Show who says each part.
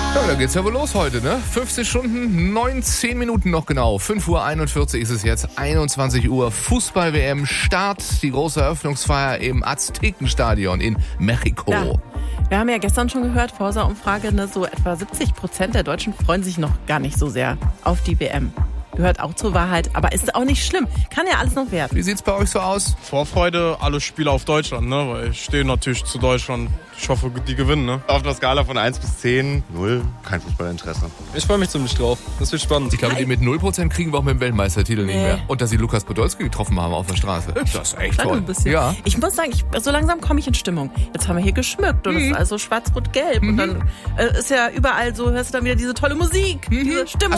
Speaker 1: Ja, da geht's ja wohl los heute, ne? 15 Stunden, 19 Minuten noch genau. 5:41 Uhr ist es jetzt, 21 Uhr. Fußball-WM Start, die große Eröffnungsfeier im Aztekenstadion in Mexiko.
Speaker 2: Ja. Wir haben ja gestern schon gehört, Forsa-Umfrage, ne, so etwa 70% der Deutschen freuen sich noch gar nicht so sehr auf die WM. Gehört auch zur Wahrheit, aber ist auch nicht schlimm. Kann ja alles noch werden.
Speaker 1: Wie sieht's bei euch so aus?
Speaker 3: Vorfreude, alle Spiele auf Deutschland, ne? Weil ich stehe natürlich zu Deutschland. Ich hoffe, die gewinnen, ne?
Speaker 4: Auf der Skala von 1 bis 10, 0, kein Fußballinteresse.
Speaker 5: Ich freue mich ziemlich drauf. Das wird spannend.
Speaker 1: Ich glaube, die mit 0% kriegen wir auch mit dem Weltmeistertitel nicht mehr. Und dass sie Lukas Podolski getroffen haben auf der Straße. Das ist echt toll.
Speaker 2: Ein bisschen.
Speaker 1: Ja.
Speaker 2: Ich muss sagen, so langsam komme ich in Stimmung. Jetzt haben wir hier geschmückt und es ist also schwarz-rot-gelb. Und dann ist ja überall so, hörst du dann wieder diese tolle Musik, diese Stimmung.